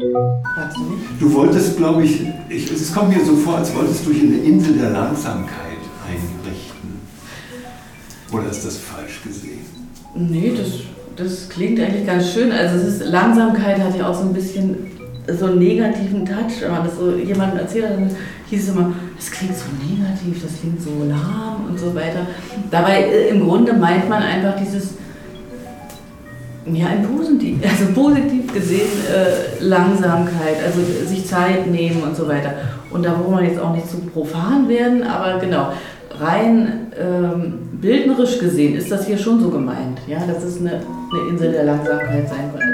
Fragst du mich? Du wolltest, glaube ich, es kommt mir so vor, als wolltest du hier eine Insel der Langsamkeit einrichten. Oder ist das falsch gesehen? Nee, das klingt eigentlich ganz schön. Also Langsamkeit hat ja auch so ein bisschen so einen negativen Touch. Wenn man das so jemandem erzählt hat, dann hieß es immer, das klingt so negativ, das klingt so lahm und so weiter. Dabei im Grunde meint man einfach dieses, ja, positiv gesehen Langsamkeit, also sich Zeit nehmen und so weiter. Und da wollen wir jetzt auch nicht zu profan werden, aber genau, rein bildnerisch gesehen ist das hier schon so gemeint, ja, dass es eine Insel der Langsamkeit sein